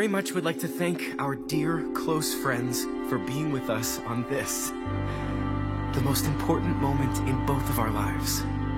Very much would like to thank our dear, close friends for being with us on this, the most important moment in both of our lives.